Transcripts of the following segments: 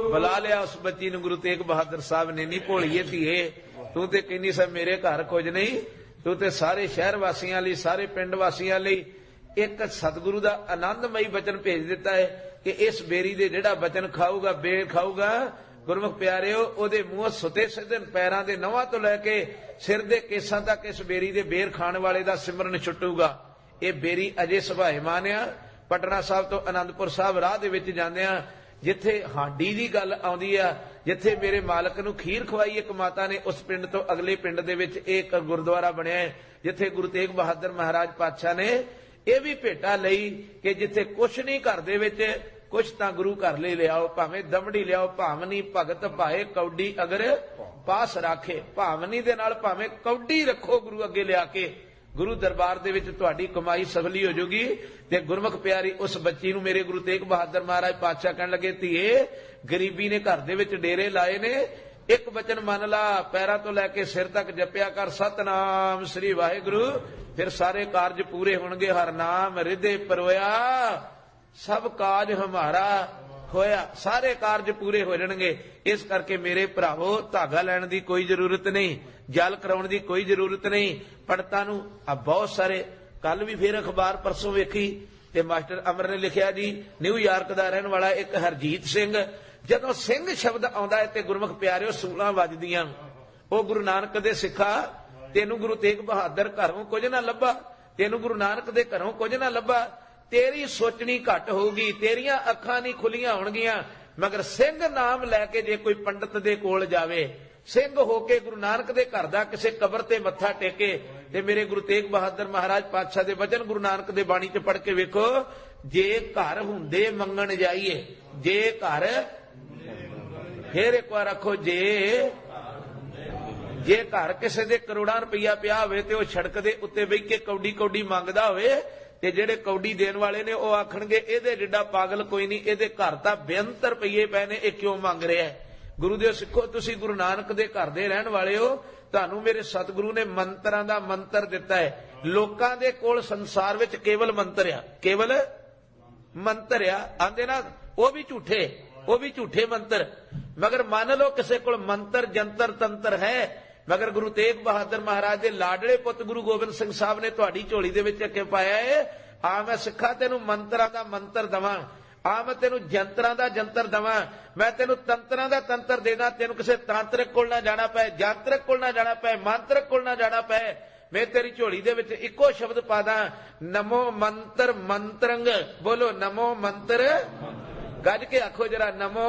बुला लिया उस बच्ची ने गुरु तेग बहादुर साहब ने। नहीं भोलीए धीए, तू ते कहनी सा मेरे घर कुछ नहीं, तू ते सारे शहर वासियों लई, सारे पिंड वासियों लई एक सतगुरु का आनंदमई वचन भेज दिता है कि इस बेरी दे जिहड़ा वचन खाऊगा, बेर खाऊगा, गुरमुख प्यारिओ ओदे मूंह सुते सिद्धन पैरां दे नवां तो लैके सिर दे केसां तक इस बेरी दे बेर खाण वाले दा सिमरन छुटूगा। ये बेरी अजे सुभाएमान आ। पटना साहब तो आनंदपुर साहब राह दे विच जांदिआं जिथे हांडी दी गल आउंदी आ, जिथे मेरे मालक नूं खीर खवाई एक माता ने, उस पिंड तो अगले पिंड दे विच एक गुरुद्वारा बनिआ है जिथे गुरु तेग बहादुर महाराज पातशाह ने यह भी भेटा लई कि जिथे कुछ नहीं घर दे विच कुछ तां गुरु घर ले लियाओ, भावें दमड़ी लियाओ, भावनी भगत भाए कौडी अगर पास राखे। भावनी दे नाल भावें कौडी रखो गुरु अगे लिया के, गुरु दरबार दे विच तुहाडी कमाई सफली हो जाऊगी। ते गुरमुख प्यारी उस बच्ची नूं मेरे गुरु तेग बहादुर महाराज पातशाह कहण लगे, धीए गरीबी ने घर दे विच डेरे लाए ने, एक वचन मन ला, पैरां तो लैके सिर तक जपिया कर सतनाम श्री वाहिगुरु, फिर सारे कारज पूरे होणगे। हर नाम हृदय परोया सब काज हमारा होया, सारे कारज पूरे हो जाणगे। इस करके मेरे भरावो धागा लैण दी कोई जरूरत नहीं, जल कराउण दी कोई जरूरत नहीं। पंडितां नूं आ बहुत सारे, कल भी फिर अखबार परसों वेखी ते मास्टर अमर ने लिखिया जी न्यूयॉर्क दा रहण वाला एक हरजीत सिंह, जदों सिंह शब्द आउंदा है ते गुरमुख प्यारिओ सूलां वजदियां। ओ गुरु नानक दे सिखा, तेनू गुरु तेग बहादुर घरों कुछ ना लभा, तेनू गुरु नानक दे घरों कुछ ना लभा, तेरी सोचनी घट होगी, तेरियां अखां नहीं खुलियां होणगियां। मगर सिंह नाम लैके जे कोई पंडित दे कोल जावे, सिंह होके गुरु नानक दे घर दा किसे कबर ते मत्था टेके, ते मेरे गुरु तेग बहादुर महाराज पातशाह दे वचन गुरु नानक दे बाणी च पढ़ के वेखो, जे घर हुंदे मंगण जाइए, जे घर, फिर एक बार आखो जे घर किसी दे करोड़ां रुपया पिया होवे ते ओह सड़क दे उत्ते बही के कौडी कौडी मंगदा होवे ते जेड़े कौडी देण वाले ने ओह आखणगे इहदे जिड्डा पागल कोई नहीं, इहदे घर तां बेअंत रुपये पए ने, इह क्यों मंग रिहा है। गुरु देव सिखो, तुसीं गुरु नानक दे घर दे रहण वाले हो, तुहानूं मेरे सतगुरु ने मंत्रां दा मंत्र दिता है। लोकां दे कोल संसार विच केवल मंत्र आ, केवल मंत्र आ, आंदे ना ओह भी झूठे, वो भी झूठे मंत्र। मगर मान लो किसी को मंत्र जंतर तंत्र है, मगर गुरु तेग बहादुर महाराज के लाडले पुत गुरु गोबिंद सिंह साहब ने तुहाडी झोली दे विच अगे पाया है, आ मैं सिखा तेनू मंत्रां दा मंत्र दवां, आ मैं तेनू जंत्रां दा जंतर दवां, मैं तेनू तंत्रां दा तंत्र देना, तेनू किसी तांत्रिक कोल ना जाना पए, जांत्रिक कोल ना जाना पए, मांत्रिक कोल ना जाना पए। मैं तेरी झोली दे विच इक्को शब्द पा दा, नमो मंत्र मंत्रंग। बोलो नमो मंत्र, गज के आखो जरा नमो।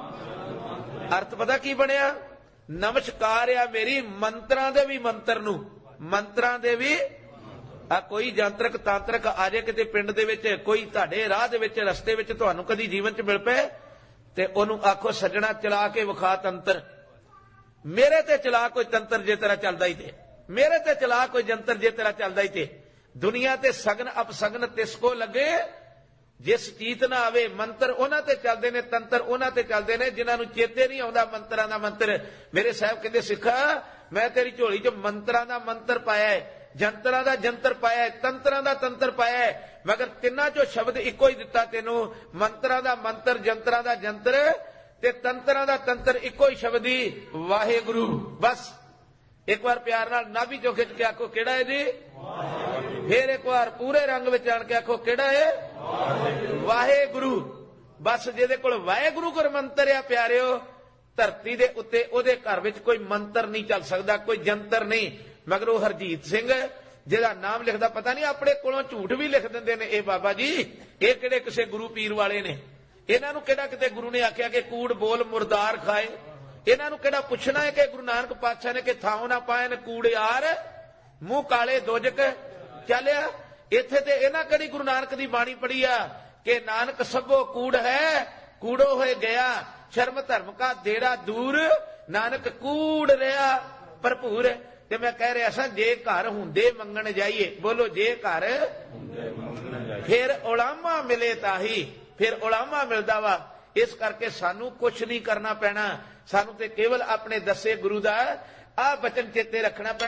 अर्थ पता की बनिया, नमस्कार आ मेरी मंत्रां दे भी मंत्र नूं, मंत्रां दे भी। आ कोई जंत्रक तांत्रक आ जाए किते पिंड दे विच, कोई तुहाडे राह दे विच रस्ते विच तुहानूं कदी जीवन च मिल पए ते ओनूं आखो सज्जणा चला के विखा तंत्र, मेरे ते चला कोई तंत्र जे तेरा चलदा ही ते, मेरे ते चला कोई जंतर जे तेरा चलदा ही ते। दुनिया ते सगन अपसगन तिसको लगे जिस चीत ना आवे। मंत्र उन्हां ते चलदे ने, तंत्र उन्हां ते चलदे ने जिन्हां नूं चेते नहीं आउंदा मंत्रां दा मंत्र। मेरे साहब कहंदे सिखा, मैं तेरी झोली च मंत्रां दा मंत्र पाया है, जंत्रां दा जंतर पाया है, तंत्रां दा तंत्र पाया है, मगर तिन्हां चों शब्द इक्को ही दिता तैनूं, मंत्रां दा मंत्र, जंत्रां दा जंतर ते तंत्रां दा तंत्र इक्को ही शब्द ही वाहिगुरु। बस एक बार प्यार नाल नाभि चों खिच के आखो किहड़ा है जी, फिर एक बार पूरे रंग विच आण के आखो किहड़ा है, वाहिगुरु। बस जिहदे कोल वाहिगुरु गुर मंत्र आ प्यारिओ, धरती दे उत्ते ओहदे घर विच कोई मंत्र नहीं चल सकदा, कोई जंतर नहीं। मगर वह हरजीत सिंह जिहदा नाम लिखदा, पता नहीं अपने कोलों झूठ भी लिख दिंदे ने, ए बाबा जी ये किहड़े किसे गुरु पीर वाले ने, इन्हां नूं किहड़ा किते गुरु ने आख्या कि कूड़ बोल मुर्दार खाए, इन्हां नूं किहड़ा पुछना है कि गुरु नानक पातशाह ने कि थां ना पाए कूड़ यार मूंह काले दोजक चलिया। इत्थे ते इन्हां किहड़ी गुरु नानक दी बाणी पढ़ी आ कि नानक सभो कूड़ है, कूड़ो होए गया, शर्म धर्म का देरा दूर, नानक कूड़ रहा भरपूर। ते मैं कह रहा सा जे घर हुंदे मंगण जाइए, बोलो जे घर फिर उलामा मिले ताही, फिर उलामा मिलदा वा। इस करके सानू कुछ नहीं करना पैना, सानू ते केवल अपने दसे गुरु दा आ बचन चेते रखना पैना।